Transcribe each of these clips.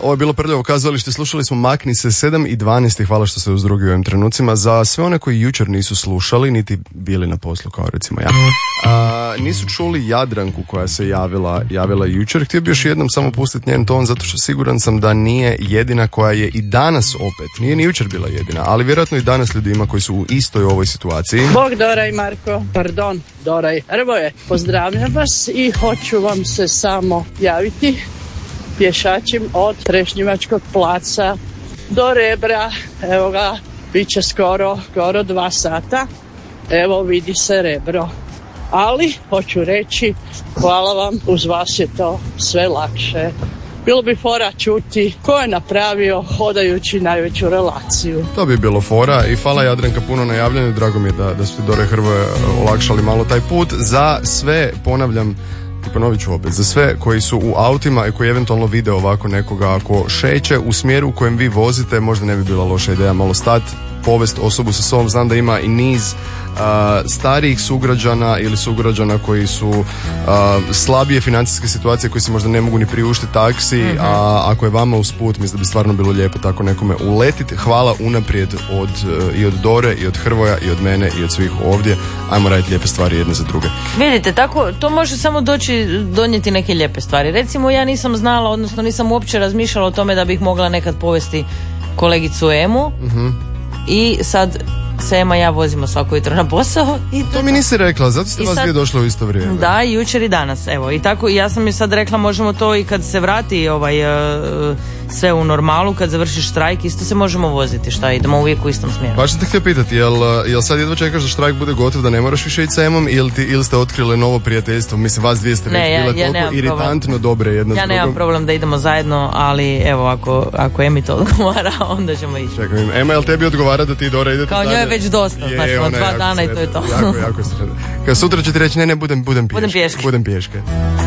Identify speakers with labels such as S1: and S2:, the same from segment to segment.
S1: Ovo je bilo Prljavo kazalište, slušali smo Makni se 7:12, hvala što ste uzdrugi u ovim trenucima. Za sve one koji jučer nisu slušali, niti bili na poslu kao recimo ja, nisu čuli Jadranku koja se javila jučer. Htio bi još jednom samo pustiti njen ton, zato što siguran sam da nije jedina koja je i danas opet, nije ni jučer bila jedina, ali vjerojatno i danas ljudi ima koji su u istoj ovoj situaciji.
S2: Bog Dora i Marko, pardon, Dora i Hrvoje, pozdravljam vas i hoću vam se samo javiti. Pješačim od Trešnjevačkog placa do Rebra, evo ga, bit će skoro 2 sata, evo vidi se Rebro. Ali, hoću reći, hvala vam, uz vas je to sve lakše. Bilo bi fora čuti ko je napravio hodajući najveću relaciju.
S1: To bi bilo fora i hvala Jadranka puno na javljanju, drago mi je da su ti Dore Hrvoje olakšali malo taj put. Za sve, ponavljam, i ponovit ću opet, za sve koji su u autima i koji eventualno vide ovako nekoga ako šeće u smjeru u kojem vi vozite, možda ne bi bila loša ideja malo stati, povest osobu sa sobom. Znam da ima i niz starijih sugrađana ili sugrađana koji su slabije financijske situacije, koji se možda ne mogu ni priuštiti taksi, a ako je vama usput, mislim da bi stvarno bilo lijepo tako nekome uletiti. Hvala unaprijed i od Dore, i od Hrvoja, i od mene, i od svih ovdje. Ajmo raditi lijepe stvari jedne za druge.
S3: Vidite, tako, to može samo donijeti neke lijepe stvari. Recimo, ja nisam znala, odnosno nisam uopće razmišljala o tome da bih mogla nekad povesti kolegicu Emu. I sad se Ema i ja vozimo svako jutro na posao. I
S1: to mi nisi rekla, zato ste vas dvije došle u isto vrijeme.
S3: Da, jučer i danas, evo. I tako, ja sam mi sad rekla, možemo to i kad se vrati sve u normalu, kad završiš štrajk, isto se možemo voziti, šta, idemo uvijek u istom smjeru.
S1: Baš sam te htio pitati, jel sad jedva čekaš da štrajk bude gotov, da ne moraš više ići sa Emom, ili ste otkrile novo prijateljstvo? Mislim, vas dvije ste već bile toliko iritantno dobre jedna s drugom.
S3: Ja nemam problem da idemo zajedno, ali evo, ako Emi to odgovara, onda ćemo ići.
S1: Čekaj, Ema, jel tebi odgovara da ti i Dora idete
S3: kao
S1: dalje?
S3: Njoj je već dosta, znači, 2 dana i to je to.
S1: Jako sretno. Kao sutra će ti reći, ne, budem pješke.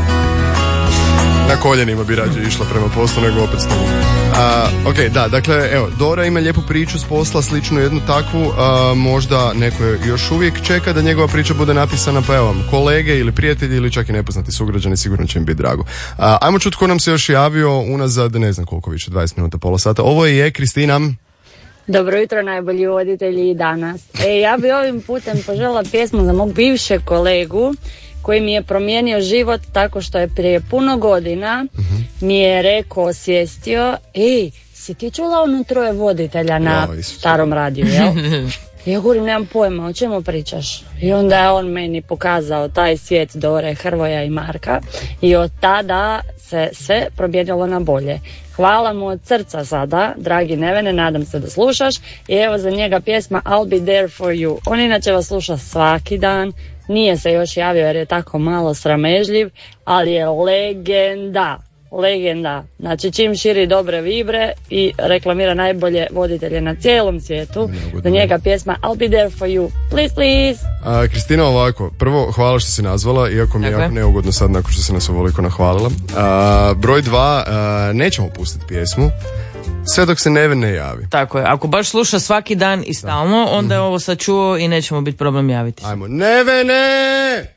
S1: Na koljenima bi rađe išla prema poslu nego opet s tobom. Ok, da, dakle, evo, Dora ima lijepu priču s posla, sličnu jednu takvu, možda neko još uvijek čeka da njegova priča bude napisana, pa evo vam, kolege ili prijatelji ili čak i nepoznati sugrađani, sigurno će im biti drago. Ajmo čuti ko nam se još javio unazad, ne znam koliko više, 20 minuta, pola sata. Ovo je Kristina.
S4: Dobro jutro, najbolji voditelji i danas. Ja bi ovim putem poželjela pjesmu za mog bivšeg kolegu koji mi je promijenio život tako što je prije puno godina mi je rekao, osvijestio, si ti čula ono 3 voditelja na starom radiju, jel? Ja govorim, nemam pojma, o čemu pričaš? I onda je on meni pokazao taj svijet Dore, Hrvoja i Marka i od tada se sve promijenilo na bolje. Hvala mu od srca sada, dragi Nevene, nadam se da slušaš, i evo za njega pjesma I'll be there for you. On inače vas sluša svaki dan, nije se još javio jer je tako malo sramežljiv, ali je legenda. Znači čim širi dobre vibre i reklamira najbolje voditelje na cijelom svijetu, za njega pjesma I'll be there for you, please.
S1: Kristina, ovako, prvo hvala što si nazvala, iako mi je jako neugodno sad nakon što si nas ovoliko nahvalila. Broj 2, nećemo pustiti pjesmu sve dok se Neven ne javi.
S3: Tako je, ako baš sluša svaki dan i stalno, onda je ovo sad čuo i nećemo biti problem javiti.
S1: Ajmo, Nevene!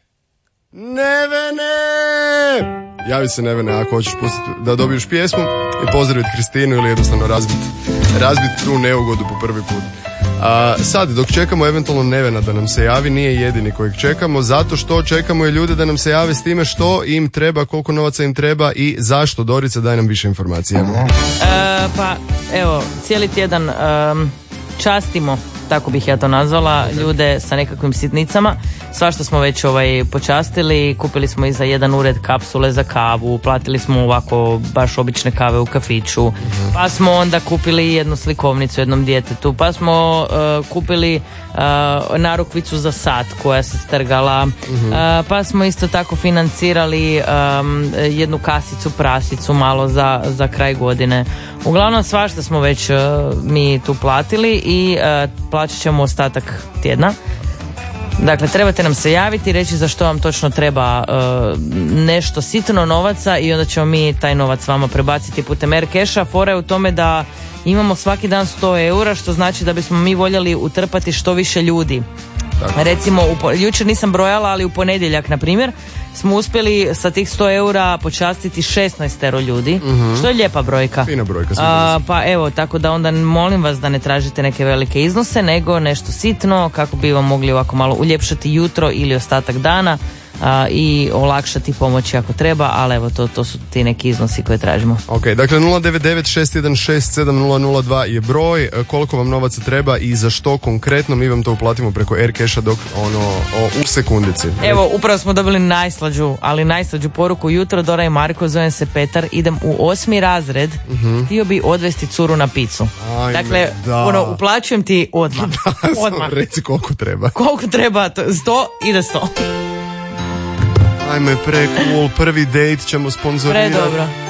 S1: Javi se, Nevene, ako hoćeš pustiti da dobiješ pjesmu i pozdraviti Kristinu ili jednostavno razbiti tu neugodu po prvi put. Sad, dok čekamo eventualno Nevena da nam se javi, nije jedini kojeg čekamo, zato što čekamo i ljude da nam se jave s time što im treba, koliko novaca im treba i zašto. Dorica, daj nam više informacija.
S3: Pa, evo, cijeli tjedan častimo, tako bih ja to nazvala, ljude sa nekakvim sitnicama. Svašta smo već počastili, kupili smo i za jedan ured kapsule za kavu, platili smo ovako baš obične kave u kafiću, pa smo onda kupili jednu slikovnicu jednom djetetu, pa smo kupili narukvicu za sat koja se strgala, pa smo isto tako financirali jednu kasicu prasicu malo za kraj godine. Uglavnom svašta smo već mi tu platili i plaćat ćemo ostatak tjedna. Dakle, trebate nam se javiti i reći za što vam točno treba nešto sitno novaca i onda ćemo mi taj novac vama prebaciti putem Aircasha. Fora je u tome da imamo svaki dan 100 eura, što znači da bismo mi voljeli utrpati što više ljudi
S1: Tako.
S3: Recimo, jučer nisam brojala, ali u ponedjeljak, na primjer, smo uspjeli sa tih 100 eura počastiti 16 ljudi, što je lijepa brojka.
S1: Fina brojka.
S3: Pa evo, tako da onda molim vas da ne tražite neke velike iznose, nego nešto sitno, kako bi vam mogli ovako malo uljepšati jutro ili ostatak dana i olakšati pomoći ako treba, ali evo to su ti neki iznosi koje tražimo. Ok,
S1: dakle 099-616-7002 je broj, koliko vam novaca treba i za što konkretno, mi vam to uplatimo preko Aircasha dok u sekundici.
S3: Evo, upravo smo dobili najslađu poruku jutro, Dora i Marko, zovem se Petar, idem u 8. razred, htio bi odvesti curu na picu.
S1: Ajme,
S3: dakle, uplaćujem ti odmah. Odmah.
S1: Reci koliko treba.
S3: Koliko treba, 100 ide 100.
S1: Ajme, cool, prvi date ćemo sponzorirati.
S3: Predobro.